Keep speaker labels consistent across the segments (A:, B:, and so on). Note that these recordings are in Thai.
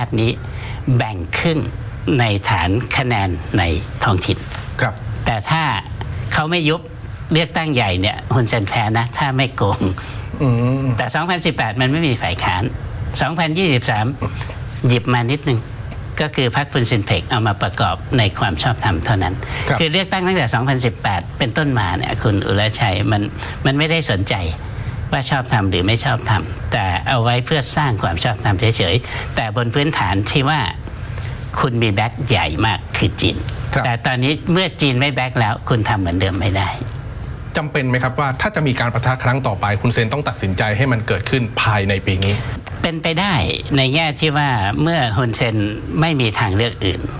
A: นี้แบ่งครึ่งในฐานคะแนนในท้องถิ่น
B: ครับ
A: แต่ถ้าเขาไม่ยุบเลือกตั้งใหญ่เนี่ยฮุนเซนแพ้นะถ้าไม่โกงแต่ 2018 มันไม่มีฝ่ายค้าน 2023 หยิบมานิดนึงก็คือพรรคฟุนซินเพกเอามาประกอบในความชอบธรรมเท่านั้น คือเลือกตั้งตั้งแต่ 2018 เป็นต้นมาเนี่ยคุณอุลชัยมันไม่ได้สนใจว่าชอบธรรมหรือไม่ชอบธรรมแต่เอาไว้เพื่อสร้างความชอบธรรมเฉยๆแต่บนพื้นฐานที่ว่าคุณมีแบ็คใหญ่มากคือจีนแต่ตอนนี้เมื่อจีนไม่แบ็คแล้วคุณทำเหมือนเดิมไม่ได้
B: จำเป็นไหมครับว่าถ้าจะมีการปะทะครั้งต่อไปคุณเซนต้องตัดสินใจให้มันเกิดขึ้นภายในปีนี้
A: เป็นไปได้ในแง่ที่ว่าเมื่อฮุนเซนไม่มีทางเลือกอื่น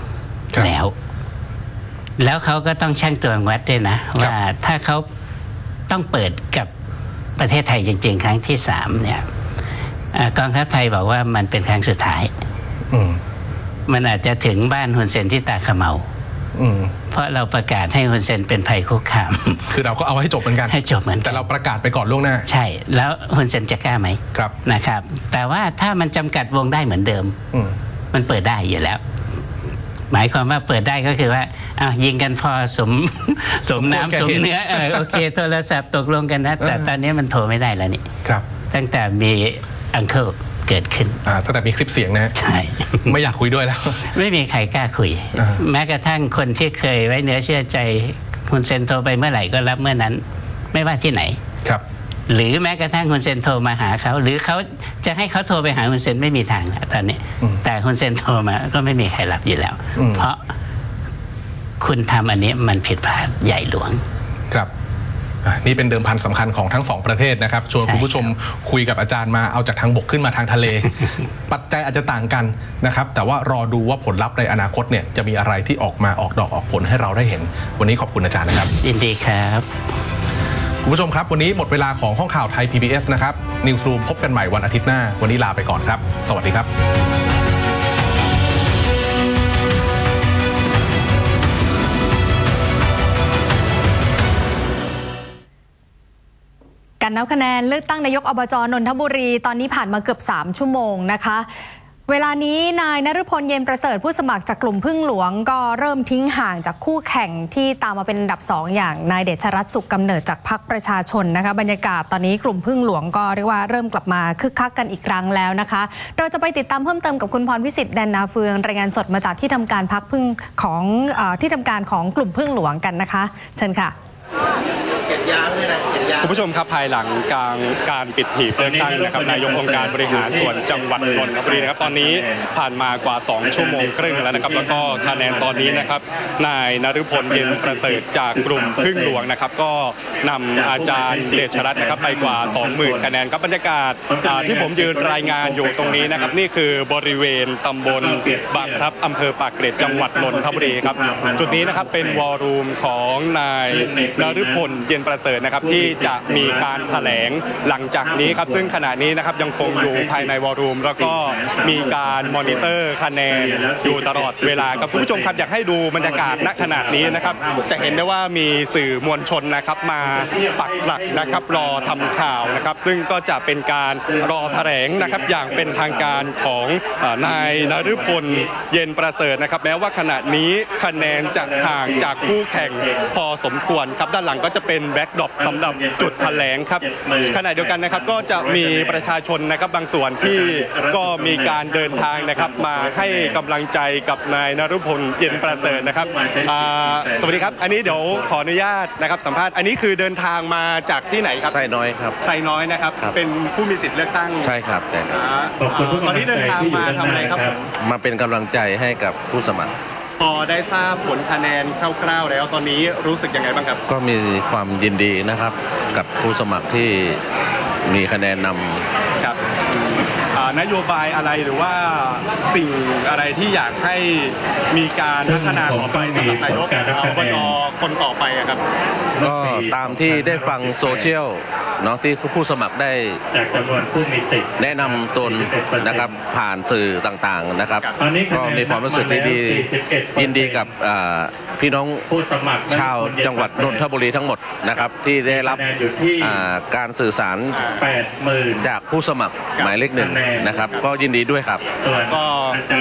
A: แล้วเขาก็ต้องชั่งตวงวัดด้วยนะว่าถ้าเขาต้องเปิดกับประเทศไทยจริงๆครั้งที่3เนี่ยกองทัพไทยบอกว่ามันเป็นครั้งสุดท้ายมันอาจจะถึงบ้านฮุนเซนที่ตาขะเมาเพราะเราประกาศให้ฮุนเซนเป็นภัยคุกคาม
B: คือเราก็เอาให้จบเหมือนกัน
A: ให้จบเหมือนกัน
B: แต่เราประกาศไปก่อนล่วงหน้า
A: ใช่แล้วฮุนเซนจะกล้าไหม
B: ครับ
A: นะครับแต่ว่าถ้ามันจำกัดวงได้เหมือนเดิมมันเปิดได้อยู่แล้วหมายความว่าเปิดได้ก็คือว่ายิงกันพอสมน้ำสมเนื้อโอเคโทรศัพท์ตกลงกันนะแต่ตอนนี้มันโทรไม่ได้แล้วนี่
B: ครับ
A: ตั้งแต่มีอังเคิลเกิดขึ้น
B: ตั้งแต่มีคลิปเสียงนะ
A: ใช่
B: ไม่อยากคุยด้วยแล้ว
A: ไม่มีใครกล้าคุยแม้กระทั่งคนที่เคยไว้เนื้อเชื่อใจฮุนเซนโทรไปเมื่อไหร่ก็รับเมื่อนั้นไม่ว่าที่ไหน
B: ครับ
A: หรือแม้กระทั่งฮุนเซนโทรมาหาเขาหรือเขาจะให้เขาโทรไปหาฮุนเซนไม่มีทางตอนนี้แต่ฮุนเซนโทรมาก็ไม่มีใครรับอยู่แล้วเพราะคุณทำอันนี้มันผิดพลาดใหญ่หลวง
B: ครับนี่เป็นเดิมพันสำคัญของทั้ง2ประเทศนะครับชวนคุณผู้ชมคุยกับอาจารย์มาเอาจากทางบกขึ้นมาทางทะเล ปัจจัยอาจจะต่างกันนะครับแต่ว่ารอดูว่าผลลัพธ์ในอนาคตเนี่ยจะมีอะไรที่ออกมาออกดอกออกผลให้เราได้เห็นวันนี้ขอบคุณอาจารย์นะครับ
A: ยินดีครับ
B: คุณผู้ชมครับวันนี้หมดเวลาของห้องข่าวไทย PBS นะครับนิวส์รูมพบกันใหม่วันอาทิตย์หน้าวันนี้ลาไปก่อนครับสวัสดีครับ
C: การนับคะแนนเลือกตั้งนายกอบจ.นนทบุรีตอนนี้ผ่านมาเกือบ3ชั่วโมงนะคะเวลานี้นายนฤพลเย็นประเสริฐผู้สมัครจากกลุ่มพึ่งหลวงก็เริ่มทิ้งห่างจากคู่แข่งที่ตามมาเป็นอันดับ2อย่างนายเดชรัตน์สุขกำเนิดจากพรรคประชาชนนะคะบรรยากาศตอนนี้กลุ่มพึ่งหลวงก็เรียกว่าเริ่มกลับมาคึกคักกันอีกครั้งแล้วนะคะเราจะไปติดตามเพิ่มเติมกับคุณพรวิสิทธิ์แดนนาเฟืองรายงานสดมาจากที่ทำการพรรคพึ่งของที่ทำการของกลุ่มพึ่งหลวงกันนะคะเชิญค่ะ
D: คุณผู้ชมครับภายหลังการปิดหีบเลือกตั้งนะครับนายกองค์การบริหารส่วนจังหวัดนนทบุรีนะครับตอนนี้ผ่านมากว่า2ชั่วโมงครึ่งแล้วนะครับแล้วก็คะแนนตอนนี้นะครับนายนฤพลเย็นประเสริฐจากกลุ่มพึ่งหลวงนะครับก็นำอาจารย์เดชรัตน์นะครับไปกว่า 20,000 คะแนนครับบรรยากาศที่ผมยืนรายงานอยู่ตรงนี้นะครับนี่คือบริเวณตำบลบางพลับอำเภอปากเกร็ดจังหวัดนนทบุรีครับจุดนี้นะครับเป็นวอลลุ่มของนายนฤพลเย็นประเสริฐนะครับที่จะมีการแถลงหลังจากนี้ครับซึ่งขณะนี้นะครับยังคงอยู่ภายในวอลลุ่มแล้วก็มีการมอนิเตอร์คะแนนอยู่ตลอดเวลาครับคุณผู้ชมครับอยากให้ดูบรรยากาศณขณะนี้นะครับจะเห็นได้ว่ามีสื่อมวลชนนะครับมาปักหลักนะครับรอทำข่าวนะครับซึ่งก็จะเป็นการรอแถลงนะครับอย่างเป็นทางการของนายนฤพลเย็นประเสริฐนะครับแม้ว่าขณะนี้คะแนนจะห่างจากคู่แข่งพอสมควรครับด้านหลังก็จะเป็นแบ็คดรอปสำหรับจุดแถลงครับขณะเดียวกันนะครับก็จะมีประชาชนนะครับบางส่วนที่ก็มีการเดินทางนะครับมาให้กำลังใจกับนายนฤพลเย็นประเสริฐนะครับสวัสดีครับอันนี้เดี๋ยวขออนุญาตนะครับสัมภาษณ์อันนี้คือเดินทางมาจากที่ไหนครับ
E: ไซน้อยครับ
D: ไซน้อยนะครับเป็นผู้มีสิทธิ์เลือกตั้ง
E: ใช่ครับแต่
D: ตอนนี้เดินทางมาทำอะไรครับ
E: มาเป็นกำลังใจให้กับผู้สมัคร
D: พอได้ทราบผลคะแนนคร่าวๆแล้วตอนนี้รู้สึกยังไงบ้างครับ
E: ก็มีความยินดีนะครับกับผู้สมัครที่มีคะแนนนำ
D: ครับนโยบายอะไรหรือว่าสิ่งอะไรที่อยากให้มีการพัฒนาต่อไปสำหรับนายกอบจ.คนต่อไปครับ
E: ก็ตามที่ได้ฟังโซเชียลเนาะที่ผู้สมัครได้แนะนำตนนะครับผ่านสื่อต่างๆนะครับก็มีความรู้สึกที่ดียินดีกับพี่น้องชาวจังหวัดนนทบุรีทั้งหมดนะครับที่ได้รับการสื่อสารจากผู้สมัครหมายเลข 1นะครับก็ยินดีด้วยครับ
D: ก็